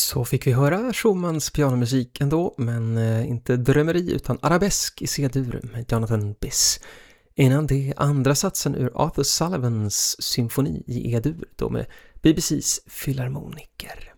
Så fick vi höra Schumanns pianomusik ändå, men inte drömmeri utan arabesk i C-dur med Jonathan Biss. Innan det andra satsen ur Arthur Sullivans symfoni i E-dur då med BBCs filharmoniker.